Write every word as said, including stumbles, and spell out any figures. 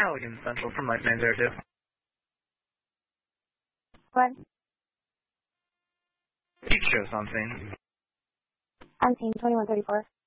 Halligan Central from Life nine zero two. What? Peach show something. I'm team twenty-one thirty-four.